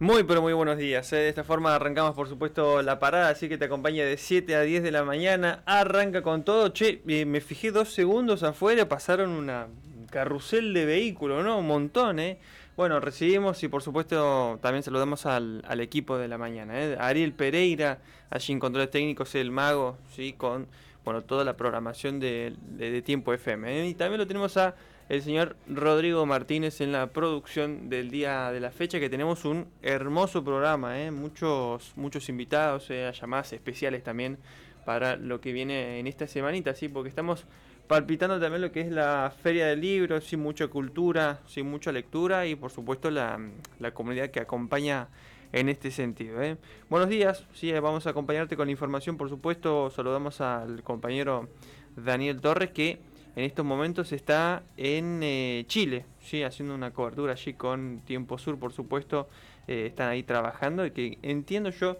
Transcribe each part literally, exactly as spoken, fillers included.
Muy pero muy buenos días, ¿eh? De esta forma arrancamos por supuesto la parada, así que te acompaña de siete a diez de la mañana, arranca con todo. Che, eh, me fijé dos segundos afuera, pasaron una carrusel de vehículos, ¿no? Un montón, ¿eh? Bueno, recibimos y por supuesto también saludamos al, al equipo de la mañana, ¿eh? Ariel Pereira, allí en controles técnicos, el mago, ¿sí? Con, bueno, toda la programación de, de, de Tiempo F M, ¿eh? Y también lo tenemos a el señor Rodrigo Martínez en la producción del día de la fecha, que tenemos un hermoso programa, ¿eh? muchos muchos invitados, eh, llamadas especiales también para lo que viene en esta semanita, ¿sí? Porque estamos palpitando también lo que es la Feria del Libro, sin mucha cultura, sin mucha lectura y por supuesto la, la comunidad que acompaña en este sentido, ¿eh? Buenos días, sí, vamos a acompañarte con la información, por supuesto. Saludamos al compañero Daniel Torres, que en estos momentos está en eh, Chile, ¿sí? Haciendo una cobertura allí con Tiempo Sur, por supuesto. Eh, están ahí trabajando y que entiendo yo,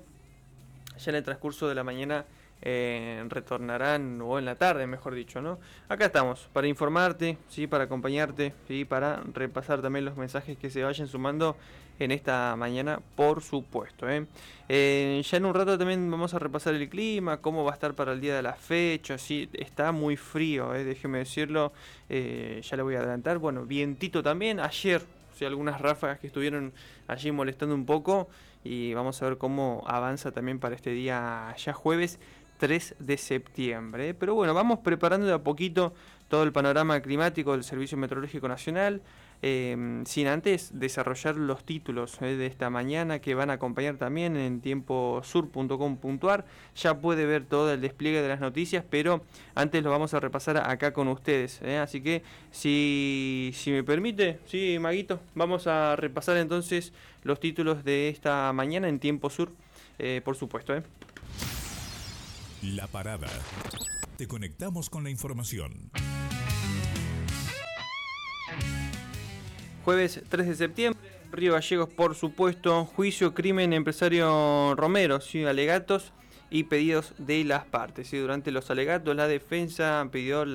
ya en el transcurso de la mañana eh, retornarán, o en la tarde mejor dicho, ¿no? Acá estamos para informarte, ¿sí? Para acompañarte, ¿sí? Para repasar también los mensajes que se vayan sumando en esta mañana, por supuesto, ¿eh? Eh, ya en un rato también vamos a repasar el clima, cómo va a estar para el día de la fecha. Sí, está muy frío, ¿eh? Déjeme decirlo, eh, ya le voy a adelantar. Bueno, vientito también, ayer, sí, algunas ráfagas que estuvieron allí molestando un poco, y vamos a ver cómo avanza también para este día ya jueves tres de septiembre, ¿eh? Pero bueno, vamos preparando de a poquito todo el panorama climático del Servicio Meteorológico Nacional, eh, sin antes desarrollar los títulos eh, de esta mañana, que van a acompañar también en tiempo sur punto com punto a r. Ya puede ver todo el despliegue de las noticias, pero antes lo vamos a repasar acá con ustedes, ¿eh? Así que si, si me permite, sí, Maguito, vamos a repasar entonces los títulos de esta mañana en Tiempo Sur, eh, por supuesto, ¿eh? La parada. Te conectamos con la información. Jueves tres de septiembre, Río Gallegos, por supuesto, juicio, crimen, empresario Romero, ¿sí? Alegatos y pedidos de las partes, ¿sí? Durante los alegatos, la defensa pidió